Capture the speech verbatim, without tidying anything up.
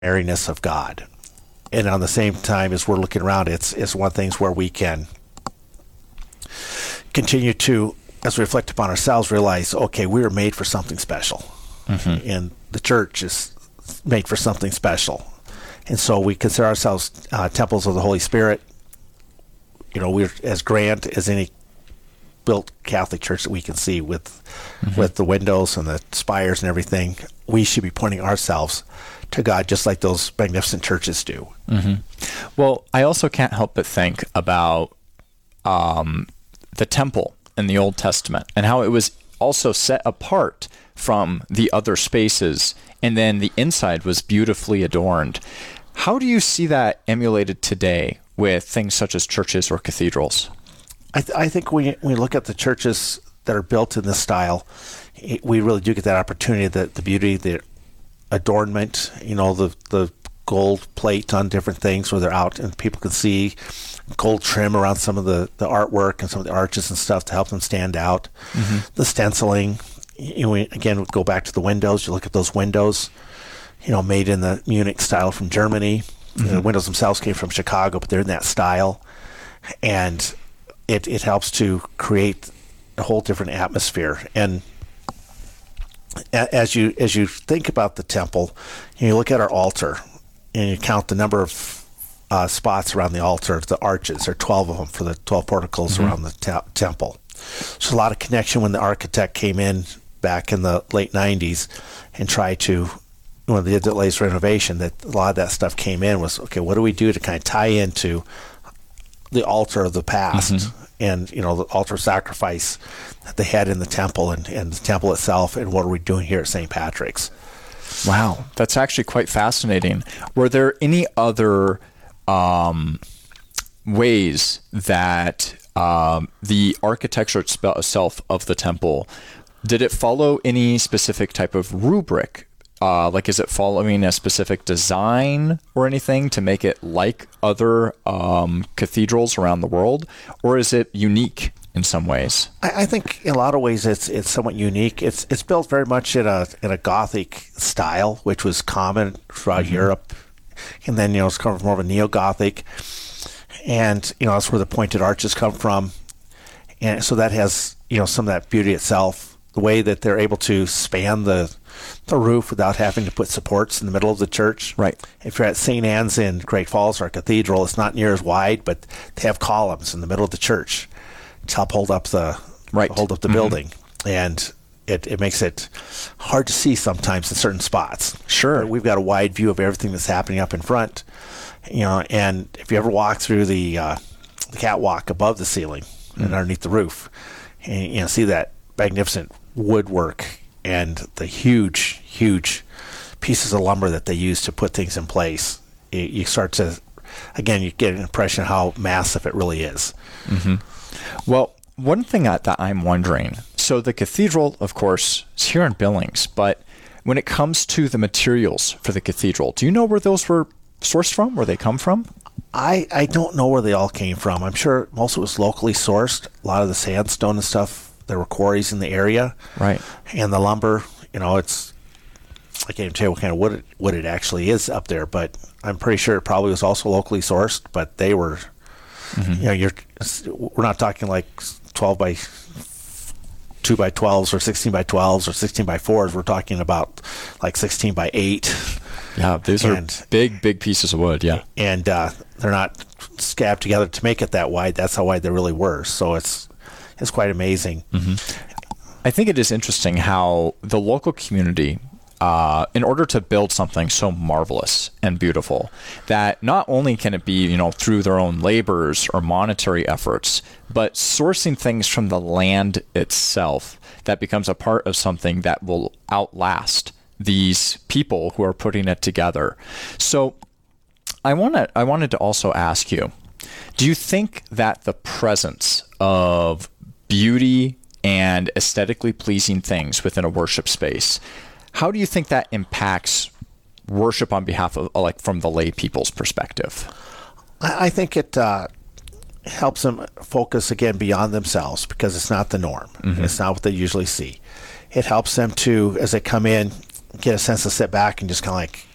extraordinariness of God. And on the same time, as we're looking around, it's it's one of the things where we can continue to, as we reflect upon ourselves, realize, okay, we were made for something special. Mm-hmm. And the church is made for something special. And so we consider ourselves uh, temples of the Holy Spirit. You know, we're as grand as any built Catholic church that we can see with mm-hmm. with the windows and the spires and everything. We should be pointing ourselves to God just like those magnificent churches do. Mm-hmm. Well, I also can't help but think about um, the temple in the Old Testament and how it was also set apart from the other spaces, and then the inside was beautifully adorned. How do you see that emulated today with things such as churches or cathedrals? I, th- I think when we look at the churches that are built in this style, it, we really do get that opportunity, the, the beauty, the adornment, you know, the, the gold plate on different things where they're out and people can see gold trim around some of the, the artwork and some of the arches and stuff to help them stand out. Mm-hmm. The stenciling, you know, again, we go back to the windows. You look at those windows, you know, made in the Munich style from Germany. Mm-hmm. The windows themselves came from Chicago, but they're in that style. And it, it helps to create a whole different atmosphere. And as you as you think about the temple, you look at our altar and you count the number of uh, spots around the altar, the arches. There are twelve of them for the twelve porticles mm-hmm. around the te- temple. So a lot of connection when the architect came in back in the late nineties and tried to, when they did the latest renovation, that a lot of that stuff came in was, okay, what do we do to kind of tie into the altar of the past mm-hmm. and, you know, the altar sacrifice that they had in the temple and, and the temple itself, and what are we doing here at Saint Patrick's? Wow, that's actually quite fascinating. Were there any other um, ways that um, the architecture itself of the temple, did it follow any specific type of rubric? Uh, like, is it following a specific design or anything to make it like other um, cathedrals around the world? Or is it unique in some ways? I, I think in a lot of ways it's it's somewhat unique. It's it's built very much in a in a Gothic style, which was common throughout mm-hmm. Europe. And then, you know, it's come from more of a neo-Gothic. And, you know, that's where the pointed arches come from. And so that has, you know, some of that beauty itself. The way that they're able to span the the roof without having to put supports in the middle of the church. Right. If you're at Saint Anne's in Great Falls, our cathedral, it's not near as wide, but they have columns in the middle of the church to help hold up the right. hold up the mm-hmm. building, and it, it makes it hard to see sometimes in certain spots. Sure. But we've got a wide view of everything that's happening up in front, you know. And if you ever walk through the uh, the catwalk above the ceiling mm-hmm. and underneath the roof, and you know, see that magnificent woodwork and the huge, huge pieces of lumber that they use to put things in place, you, you start to, again, you get an impression of how massive it really is. Mm-hmm. Well, one thing that, that I'm wondering, so the cathedral, of course, is here in Billings, but when it comes to the materials for the cathedral, do you know where those were sourced from, where they come from? I, I don't know where they all came from. I'm sure most of it was locally sourced. A lot of the sandstone and stuff, there were quarries in the area. Right. And the lumber, you know, it's, I can't even tell you what kind of wood it, wood it actually is up there, but I'm pretty sure it probably was also locally sourced, but they were, mm-hmm. you know, you're, we're not talking like twelve by two by twelves or sixteen by twelves or sixteen by fours. We're talking about like sixteen by eight. Yeah, these and, are big, big pieces of wood, yeah. And uh, they're not scabbed together to make it that wide. That's how wide they really were. So it's, It's quite amazing. Mm-hmm. I think it is interesting how the local community, uh, in order to build something so marvelous and beautiful, that not only can it be, you know, through their own labors or monetary efforts, but sourcing things from the land itself that becomes a part of something that will outlast these people who are putting it together. So I want to, I wanted to also ask you, do you think that the presence of beauty and aesthetically pleasing things within a worship space, how do you think that impacts worship on behalf of, like, from the lay people's perspective? I think it uh, helps them focus again beyond themselves, because it's not the norm. Mm-hmm. It's not what they usually see. It helps them to, as they come in, get a sense to sit back and just kind of like